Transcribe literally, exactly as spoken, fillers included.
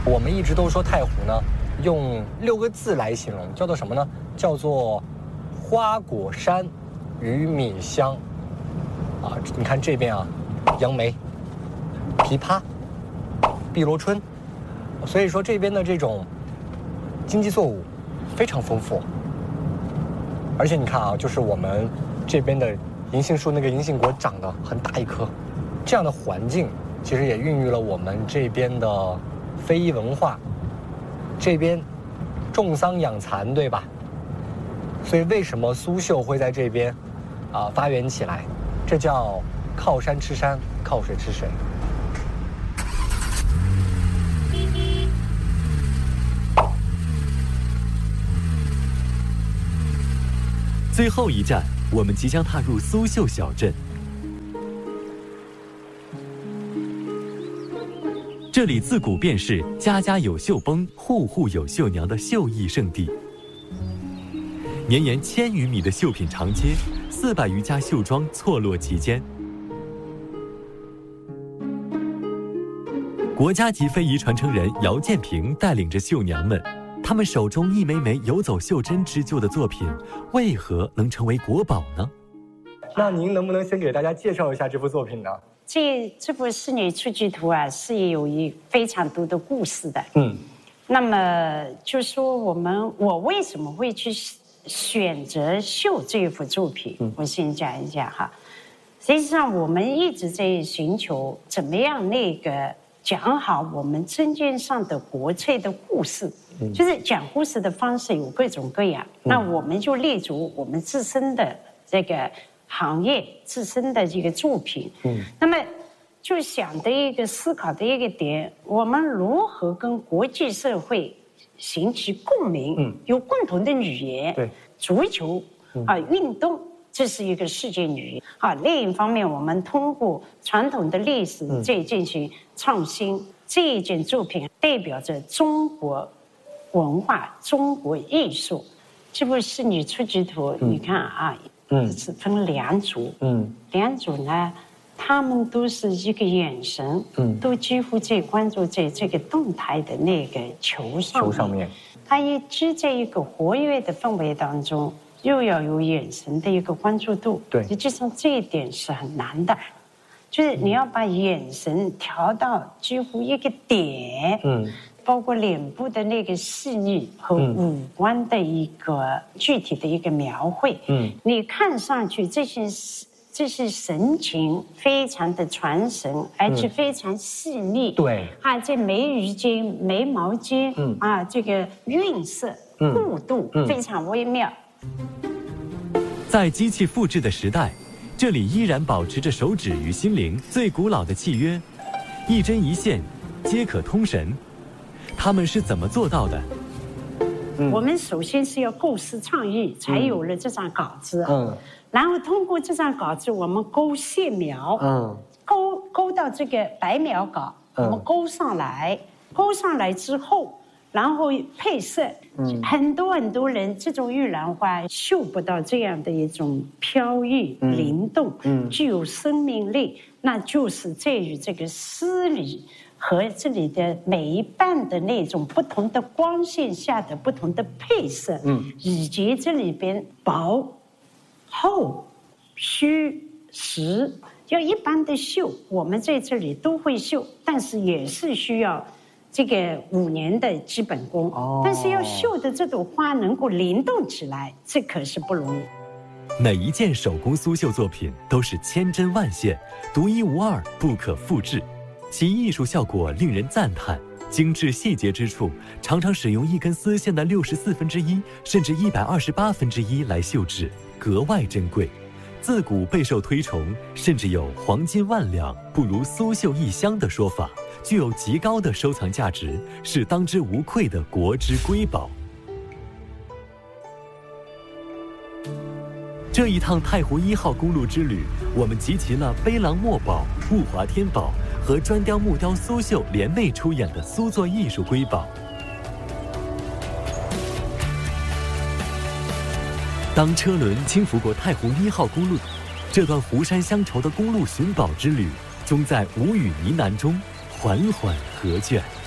我们一直都说太湖呢，用六个字来形容，叫做什么呢？叫做花果山与米香。啊，你看这边啊，杨梅、枇杷、碧螺春，所以说这边的这种经济作物非常丰富。而且你看啊，就是我们这边的银杏树，那个银杏果长得很大一颗，这样的环境其实也孕育了我们这边的非遗文化。这边种桑养蚕，对吧？所以为什么苏绣会在这边啊发源起来？这叫靠山吃山，靠水吃水。 最后一站，我们即将踏入苏绣小镇。这里自古便是家家有绣崩、户户有绣娘的绣艺圣地。绵延千余米的绣品长街，四百余家绣庄错落其间。国家级非遗传承人姚建平带领着绣娘们，他们手中一枚枚游走袖珍织就的作品，为何能成为国宝呢？ 那您能不能先给大家介绍一下这幅作品呢？ 这这幅《仕女出居图》啊，是有一非常多的故事的。 嗯， 那么就说我们我为什么会去选择绣这一幅作品，我先讲一下哈。实际上，我们一直在寻求怎么样那个讲好我们针尖上的国粹的故事，嗯、就是讲故事的方式有各种各样。嗯、那我们就立足我们自身的这个行业、自身的这个作品。嗯，那么就想的一个思考的一个点，我们如何跟国际社会形成共鸣，嗯，有共同的语言。对，足球啊，运动，这是一个世界语言啊。另一方面，我们通过传统的历史再进行创新。嗯、这一件作品代表着中国文化、中国艺术。这部《仕女出居图》，嗯、你看啊，嗯，是分两组，嗯，两组呢，他们都是一个眼神，嗯，都几乎在关注在这个动态的那个球上面。球上面，它一直在一个活跃的氛围当中，又要有眼神的一个关注度。对，实际上这一点是很难的，就是你要把眼神调到几乎一个点，嗯，包括脸部的那个细腻和五官的一个具体的一个描绘，嗯，你看上去这些。这是神情非常的传神，而且非常细腻。对啊，这眉宇间、眉毛间，嗯啊，这个晕色、弧度非常微妙。 在机器复制的时代，这里依然保持着手指与心灵最古老的契约，一针一线，皆可通神。他们是怎么做到的？ 嗯、我们首先是要构思创意，才有了这张稿子。嗯。嗯然后通过这张稿子，我们勾线描，嗯，勾勾到这个白描稿，嗯、我们勾上来，勾上来之后，然后配色，嗯，很多很多人这种玉兰花绣不到这样的一种飘逸、嗯、灵动，嗯，具有生命力，那就是在于这个丝里和这里的每一瓣的那种不同的光线下的不同的配色，嗯，以及这里边薄。厚、虚、实，要一般的绣，我们在这里都会绣，但是也是需要这个五年的基本功。哦，但是要绣的这朵花能够灵动起来，这可是不容易。 每一件手工苏绣作品都是千针万线，独一无二，不可复制，其艺术效果令人赞叹。精致细节之处，常常使用一根丝线的六十四分之一，甚至一百二十八分之一来绣制，格外珍贵。自古备受推崇，甚至有“黄金万两不如苏绣一箱”的说法，具有极高的收藏价值，是当之无愧的国之瑰宝。这一趟太湖一号公路之旅，我们集齐了碑琅墨宝、物华天宝和砖雕木雕苏绣联袂出演的苏作艺术瑰宝。当车轮轻拂过太湖一号公路，这段湖山乡愁的公路寻宝之旅，终在无语呢喃中缓缓和卷。